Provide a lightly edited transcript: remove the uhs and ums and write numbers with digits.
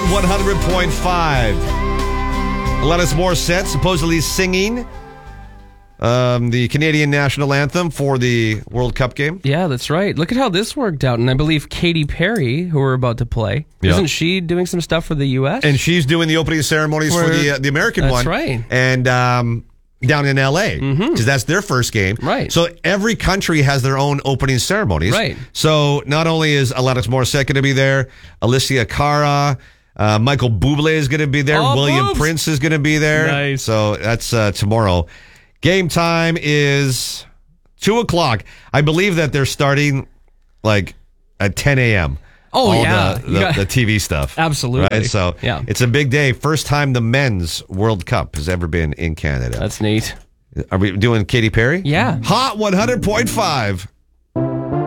100.5. Alanis Morissette supposedly singing the Canadian national anthem for the World Cup game. Yeah, that's right. Look at how this worked out. And I believe Katy Perry, who we're about to play, isn't she doing some stuff for the U.S.? And she's doing the opening ceremonies for the American one. That's right. And down in L.A., because that's their first game. Right. So every country has their own opening ceremonies. Right. So not only is Alanis Morissette going to be there, Alicia Cara, Michael Bublé is going to be there, William Prince is going to be there. Nice. So that's tomorrow. Game time is 2 o'clock. I believe that they're starting like at 10 a.m. Oh, yeah. The TV stuff. Absolutely. Right? So it's a big day. First time the men's World Cup has ever been in Canada. That's neat. Are we doing Katy Perry? Yeah. Hot 100.5.